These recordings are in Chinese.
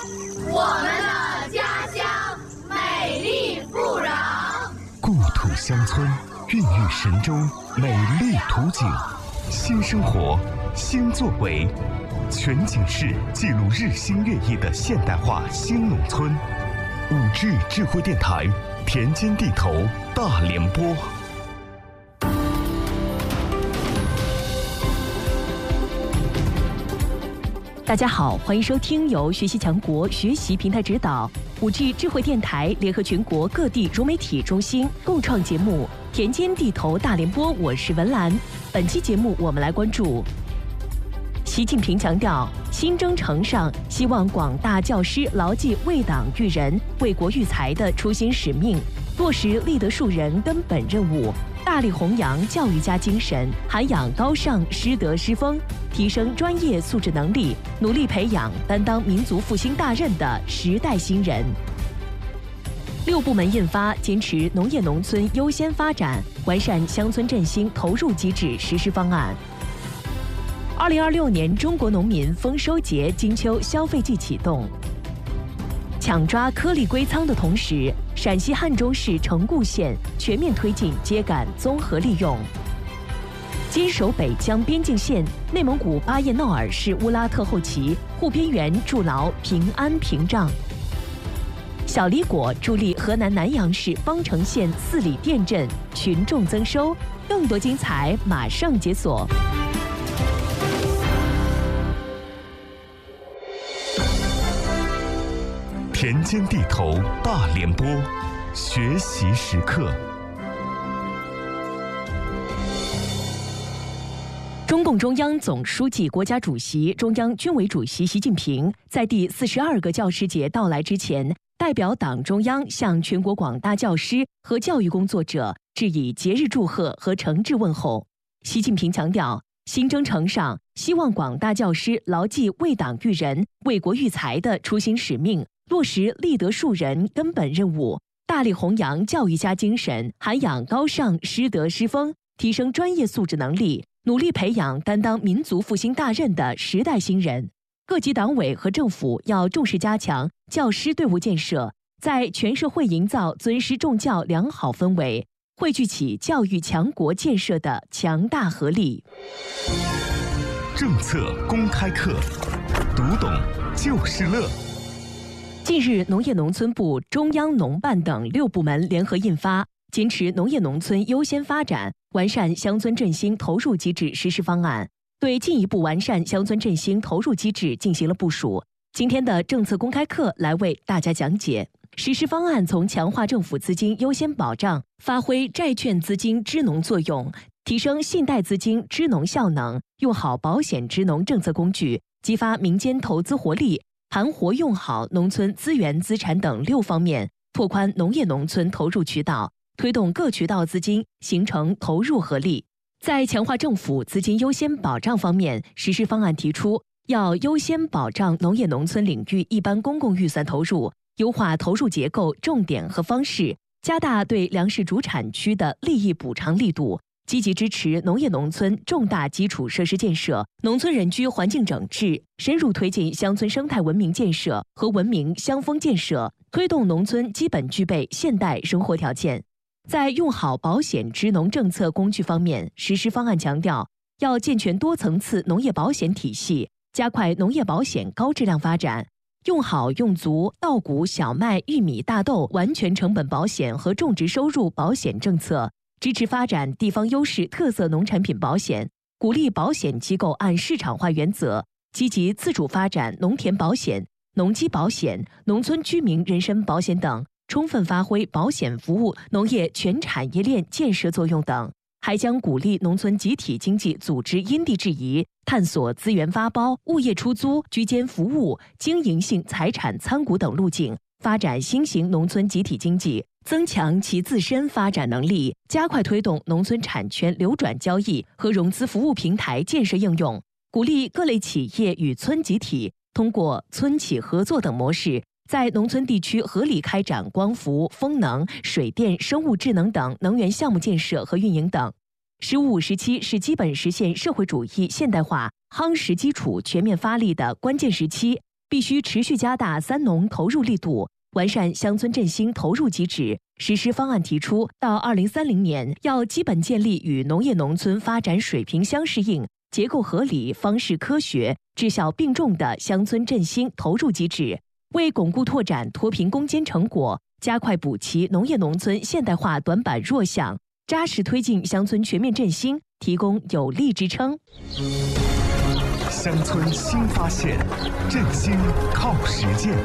我们的家乡美丽富饶， 故土乡村孕育神州美丽图景，新生活，新作为，全景式记录日新月异的现代化新农村。5G 智慧电台，田间地头大联播。 大家好，欢迎收听由学习强国学习平台指导5G 智慧电台联合全国各地融媒体中心共创节目《田间地头大联播》，我是文兰。本期节目我们来关注习近平强调新征程上，希望广大教师牢记为党育人、为国育才的初心使命，落实立德树人根本任务，大力弘扬教育家精神，涵养高尚师德师风，提升专业素质能力，努力培养担当民族复兴大任的时代新人。6部门印发坚持农业农村优先发展，完善乡村振兴投入机制实施方案。2026年中国农民丰收节金秋消费季启动。抢抓颗粒归仓的同时，陕西汉中市成固县全面推进秸秆综合利用。坚守北疆边境线，内蒙古巴彦淖尔市乌拉特后旗护边员筑牢平安屏障。小李果助力河南南阳市方城县4里店镇群众增收，更多精彩马上解锁。 田间地头大联播，学习时刻。 中共中央总书记、国家主席、中央军委主席习近平在第42个教师节到来之前，代表党中央向全国广大教师和教育工作者致以节日祝贺和诚挚问候。习近平强调，新征程上，希望广大教师牢记为党育人、为国育才的初心使命，落实立德树人根本任务，大力弘扬教育家精神，涵养高尚师德师风，提升专业素质能力，努力培养担当民族复兴大任的时代新人。各级党委和政府要重视加强教师队伍建设，在全社会营造尊师重教良好氛围，汇聚起教育强国建设的强大合力。 政策公开课，读懂就是乐。 近日，农业农村部、中央农办等6部门联合印发坚持农业农村优先发展，完善乡村振兴投入机制实施方案，对进一步完善乡村振兴投入机制进行了部署。今天的政策公开课来为大家讲解。实施方案从强化政府资金优先保障，发挥债券资金支农作用，提升信贷资金支农效能，用好保险支农政策工具，激发民间投资活力，盘活用好农村资源资产等6方面，拓宽农业农村投入渠道，推动各渠道资金形成投入合力。在强化政府资金优先保障方面，实施方案提出，要优先保障农业农村领域一般公共预算投入，优化投入结构、重点和方式，加大对粮食主产区的利益补偿力度，积极支持农业农村重大基础设施建设、农村人居环境整治，深入推进乡村生态文明建设和文明乡风建设，推动农村基本具备现代生活条件。在用好保险支农政策工具方面，实施方案强调，要健全多层次农业保险体系，加快农业保险高质量发展，用好用足稻谷、小麦、玉米、大豆完全成本保险和种植收入保险政策，支持发展地方优势特色农产品保险，鼓励保险机构按市场化原则，积极自主发展农田保险、农机保险、农村居民人身保险等，充分发挥保险服务农业全产业链建设作用等。还将鼓励农村集体经济组织因地制宜，探索资源发包、物业出租、居间服务、经营性财产参股等路径，发展新型农村集体经济，增强其自身发展能力，加快推动农村产权流转交易和融资服务平台建设应用，鼓励各类企业与村集体通过村企合作等模式，在农村地区合理开展光伏、风能、水电、生物智能等能源项目建设和运营等。“15、17”是基本实现社会主义现代化夯实基础、全面发力的关键时期， 必须持续加大三农投入力度，完善乡村振兴投入机制。实施方案提出，到2030年要基本建立与农业农村发展水平相适应、结构合理、方式科学、治效并重的乡村振兴投入机制，为巩固拓展脱贫攻坚成果，加快补齐农业农村现代化短板弱项，扎实推进乡村全面振兴提供有力支撑。 乡村新发现，振兴靠实践。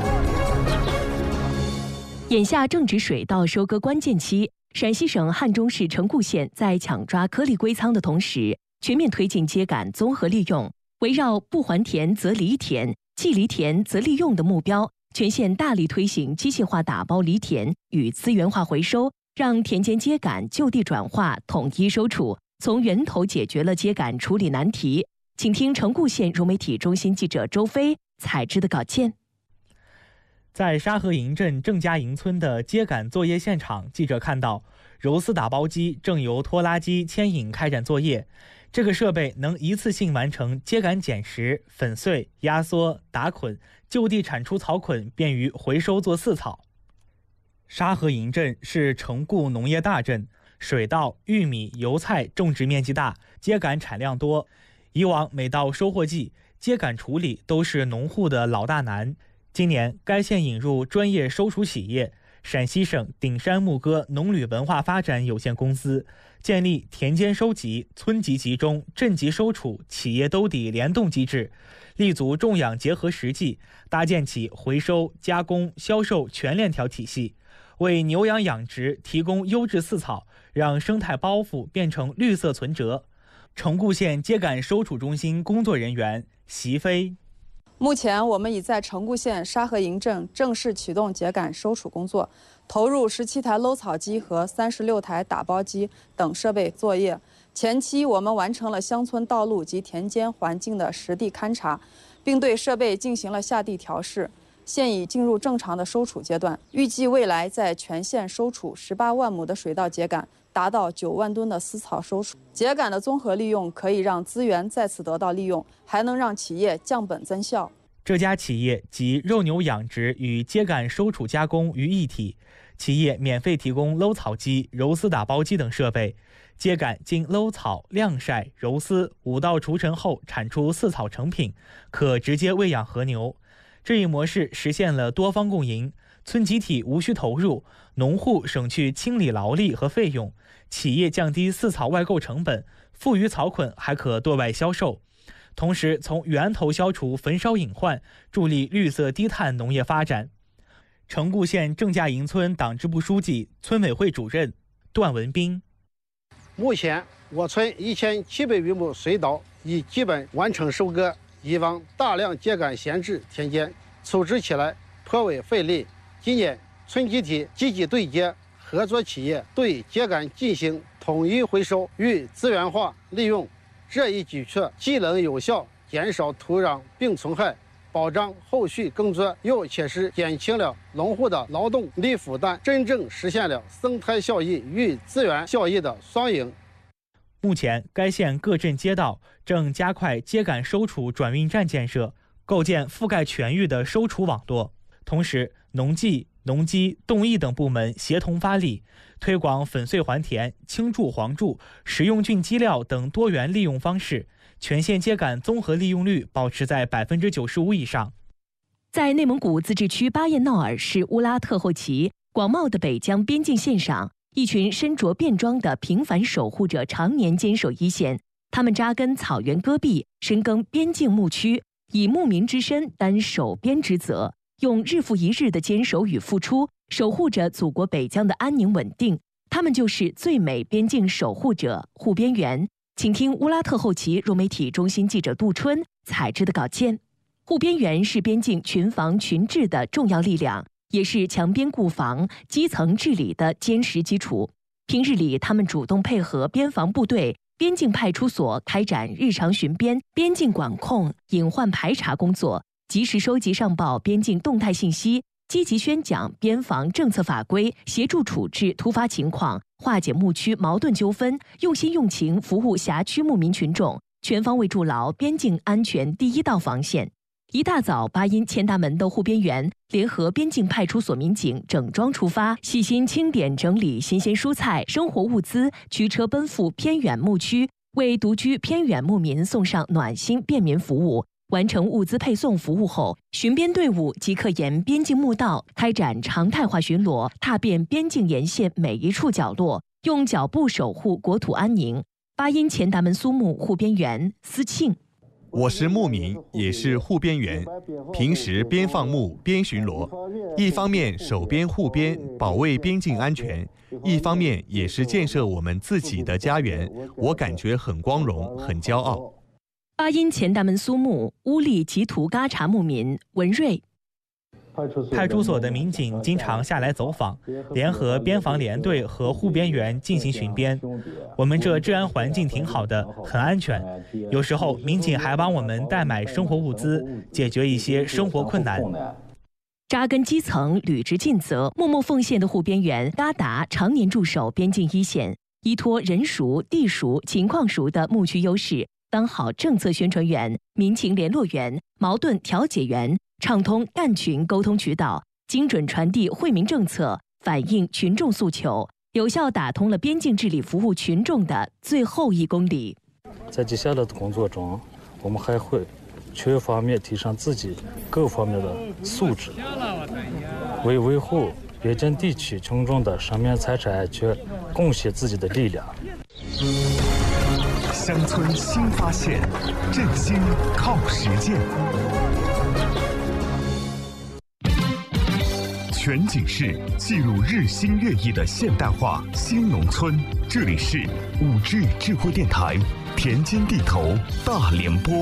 眼下正值水稻收割关键期，陕西省汉中市城固县在抢抓颗粒归仓的同时，全面推进秸秆综合利用，围绕不还田则犁田、弃犁田则利用的目标，全县大力推行机械化打包犁田与资源化回收，让田间秸秆就地转化、统一收储，从源头解决了秸秆处理难题。请听城固县融媒体中心记者周飞采制的稿件。 在沙河营镇郑家营村的秸秆作业现场，记者看到柔丝打包机正由拖拉机牵引开展作业。这个设备能一次性完成秸秆捡拾、粉碎、压缩、打捆，就地产出草捆，便于回收做饲草。沙河营镇是城固农业大镇，水稻、玉米、油菜种植面积大，秸秆产量多。以往每到收获季，秸秆处理都是农户的老大难。今年，该县引入专业收储企业陕西省顶山牧歌农旅文化发展有限公司，建立田间收集、村级集中、镇级收储、企业兜底联动机制，立足种养结合实际，搭建起回收、加工、销售全链条体系，为牛羊养殖提供优质饲草，让生态包袱变成绿色存折。城固县秸秆收储中心工作人员席飞。 目前，我们已在城固县沙河营镇正式启动秸秆收储工作，投入17台搂草机和36台打包机等设备作业。前期，我们完成了乡村道路及田间环境的实地勘察，并对设备进行了下地调试。现已进入正常的收储阶段，预计未来在全县收储18万亩的水稻秸秆，达到9万吨的饲草收储。秸秆的综合利用可以让资源再次得到利用，还能让企业降本增效。 这家企业集肉牛养殖与秸秆收储加工于一体，企业免费提供搂草机、柔丝打包机等设备，秸秆经搂草、晾晒、柔丝5道除尘后产出饲草成品，可直接喂养和牛。这一模式实现了多方共赢，村集体无需投入，农户省去清理劳力和费用，企业降低饲草外购成本，富余草捆还可对外销售。同时从源头消除焚烧隐患，助力绿色低碳农业发展。城固县郑家营村党支部书记、村委会主任段文斌。 目前我村1700余亩水稻已基本完成收割，以往大量秸秆闲置田间，处置起来颇为费力。今年村集体积极对接合作企业，对秸秆进行统一回收与资源化利用。这一举措既能有效减少土壤病虫害，保障后续耕作，又切实减轻了农户的劳动力负担，真正实现了生态效益与资源效益的双赢。 目前，该县各镇街道正加快秸秆收储转运站建设，构建覆盖全域的收储网络。同时，农技、农机、动艺等部门协同发力，推广粉碎还田、青贮黄贮、食用菌基料等多元利用方式，全县秸秆综合利用率保持在95%以上。 在内蒙古自治区巴彦淖尔市乌拉特后旗广袤的北疆边境线上，一群身着便装的平凡守护者常年坚守一线，他们扎根草原戈壁，深耕边境牧区，以牧民之身担守边职责，用日复一日的坚守与付出，守护着祖国北疆的安宁稳定。他们就是最美边境守护者护边员。请听乌拉特后旗融媒体中心记者杜春采制的稿件。护边员是边境群防群治的重要力量，也是强边固防、基层治理的坚实基础。平日里，他们主动配合边防部队、边境派出所开展日常巡边、边境管控、隐患排查工作，及时收集上报边境动态信息，积极宣讲边防政策法规，协助处置突发情况，化解牧区矛盾纠纷，用心用情服务辖区牧民群众，全方位筑牢边境安全第一道防线。 一大早，巴音千达门的护边员联合边境派出所民警整装出发，细心清点整理新鲜蔬菜、生活物资，驱车奔赴偏远牧区，为独居偏远牧民送上暖心便民服务。完成物资配送服务后，巡边队伍即刻沿边境牧道开展常态化巡逻，踏遍边境沿线每一处角落，用脚步守护国土安宁。巴音前达门苏牧护边员思庆： 我是牧民，也是护边员，平时边放牧边巡逻，一方面守边护边，保卫边境安全，一方面也是建设我们自己的家园，我感觉很光荣，很骄傲。 巴音前达门苏牧乌力吉图嘎查牧民文瑞： 派出所的民警经常下来走访，联合边防连队和护边员进行巡边。我们这治安环境挺好的，很安全。有时候民警还帮我们代买生活物资，解决一些生活困难。 扎根基层，履职尽责，默默奉献的护边员嘎达常年驻守边境一线，依托人熟、地熟、情况熟的牧区优势，当好政策宣传员、民情联络员、矛盾调解员，畅通干群沟通渠道，精准传递惠民政策，反映群众诉求，有效打通了边境治理服务群众的最后1公里。 在接下来的工作中，我们还会全方面提升自己各方面的素质，为维护边境地区群众的生命财产安全贡献自己的力量。 乡村新发现，振兴靠实践。全景式记录日新月异的现代化新农村，这里是5G 智慧电台田间地头大联播。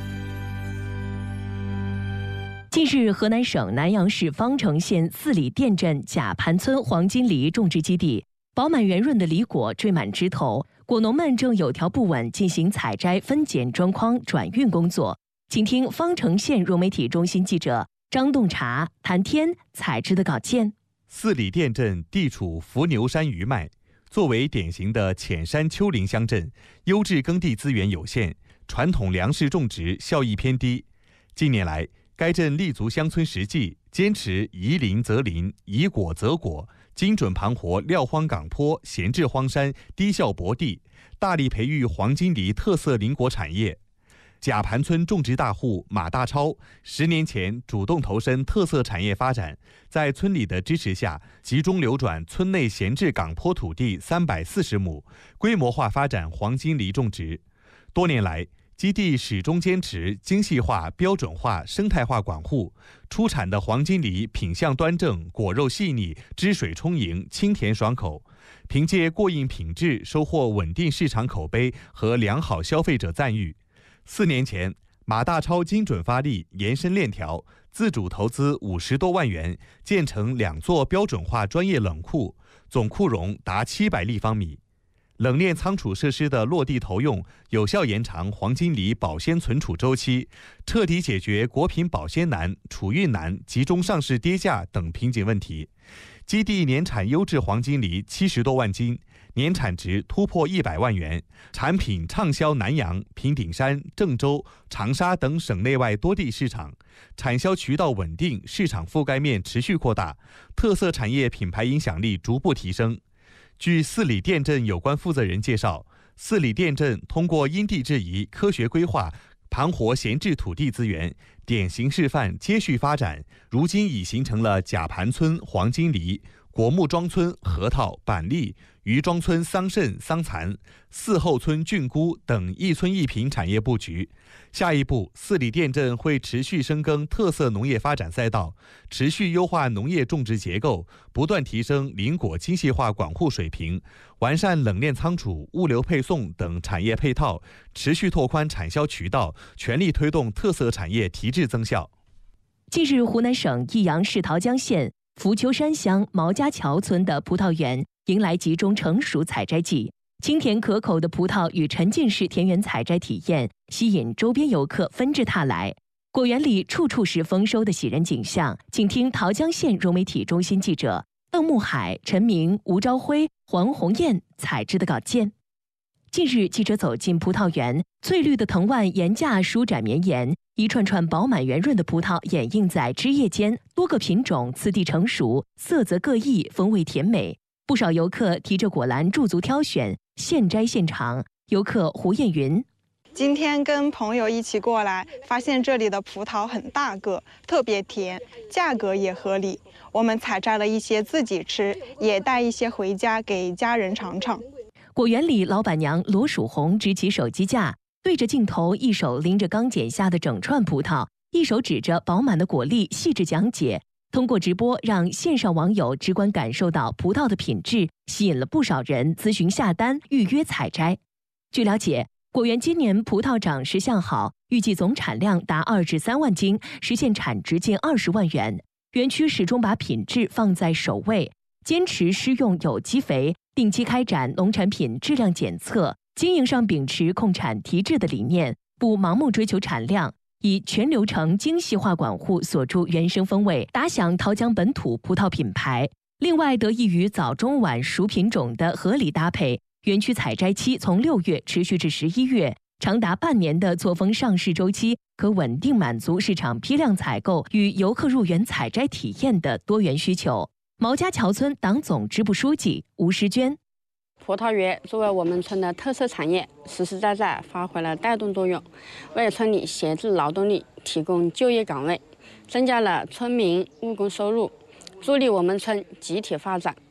近日，河南省南阳市方城县四里店镇贾盘村黄金梨种植基地，饱满圆润的梨果缀满枝头，果农们正有条不紊进行采摘、分拣、装筐、转运工作。请听方城县融媒体中心记者张栋茶、谭天采制的稿件。 四里店镇地处伏牛山余脉，作为典型的浅山丘陵乡镇，优质耕地资源有限，传统粮食种植效益偏低。近年来，该镇立足乡村实际，坚持宜林则林、宜果则果，精准盘活撂荒岗坡、闲置荒山、低效薄地，大力培育黄金梨特色林果产业。贾盘村种植大户马大超10年前主动投身特色产业发展，在村里的支持下，集中流转村内闲置岗坡土地340亩，规模化发展黄金梨种植。多年来，基地始终坚持精细化、标准化、生态化管护，出产的黄金梨品相端正，果肉细腻，汁水充盈，清甜爽口。凭借过硬品质，收获稳定市场口碑和良好消费者赞誉。4年前，马大超精准发力，延伸链条，自主投资50多万元，建成2座标准化专业冷库，总库容达700立方米。冷链仓储设施的落地投用，有效延长黄金梨保鲜存储周期，彻底解决果品保鲜难、储运难、集中上市跌价等瓶颈问题。基地年产优质黄金梨70多万斤，年产值突破100万元，产品畅销南阳、平顶山、郑州、长沙等省内外多地市场，产销渠道稳定，市场覆盖面持续扩大，特色产业品牌影响力逐步提升。据四里店镇有关负责人介绍，四里店镇通过因地制宜、科学规划，盘活闲置土地资源，典型示范接续发展，如今已形成了贾盘村黄金梨、果木庄村核桃、板栗、余庄村桑葚、桑蚕、四后村菌菇等一村一品产业布局。下一步，四里店镇会持续深耕特色农业发展赛道，持续优化农业种植结构，不断提升林果精细化管护水平，完善冷链仓储、物流配送等产业配套，持续拓宽产销渠道，全力推动特色产业提质增效。 近日，湖南省益阳市桃江县浮丘山乡毛家桥村的葡萄园迎来集中成熟采摘季，清甜可口的葡萄与沉浸式田园采摘体验吸引周边游客纷至沓来，果园里处处是丰收的喜人景象。请听桃江县融媒体中心记者邓木海、陈明、吴朝辉、黄红艳采制的稿件。近日，记者走进葡萄园，翠绿的藤蔓沿架舒展绵延， 一串串饱满圆润的葡萄掩映在枝叶间，多个品种次第成熟，色泽各异，风味甜美。不少游客提着果篮驻足挑选，现摘现尝。游客胡艳云。 今天跟朋友一起过来，发现这里的葡萄很大个，特别甜，价格也合理。我们采摘了一些自己吃，也带一些回家给家人尝尝。 果园里，老板娘罗曙红支起手机架，对着镜头，一手拎着刚剪下的整串葡萄，一手指着饱满的果粒细致讲解。通过直播，让线上网友直观感受到葡萄的品质，吸引了不少人咨询下单、预约采摘。据了解，果园今年葡萄长势向好，预计总产量达2至3万斤，实现产值近20万元。园区始终把品质放在首位，坚持施用有机肥，定期开展农产品质量检测，经营上秉持控产提质的理念，不盲目追求产量，以全流程精细化管护锁住原生风味，打响桃江本土葡萄品牌。另外，得益于早中晚熟品种的合理搭配，园区采摘期从6月持续至11月，长达半年的作风上市周期，可稳定满足市场批量采购与游客入园采摘体验的多元需求。毛家桥村党总支部书记吴诗娟。 葡萄园作为我们村的特色产业，实实在在发挥了带动作用，为村里闲置劳动力提供就业岗位，增加了村民务工收入，助力我们村集体发展。